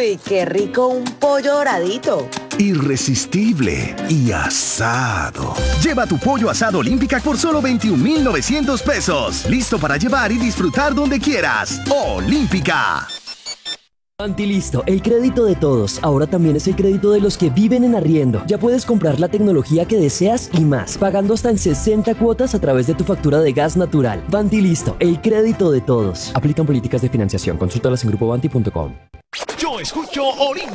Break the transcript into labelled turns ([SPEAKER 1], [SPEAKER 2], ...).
[SPEAKER 1] Uy, qué rico un pollo doradito.
[SPEAKER 2] Irresistible y asado. Lleva tu pollo asado Olímpica por solo 21,900 pesos. Listo para llevar y disfrutar donde quieras. Olímpica.
[SPEAKER 3] Fantilisto, el crédito de todos. Ahora también es el crédito de los que viven en arriendo. Ya puedes comprar la tecnología que deseas y más, pagando hasta en 60 cuotas a través de tu factura de gas natural. Fantilisto, el crédito de todos. Aplican políticas de financiación. Consúltalas en grupobanti.com.
[SPEAKER 4] Yo escucho Olímpica.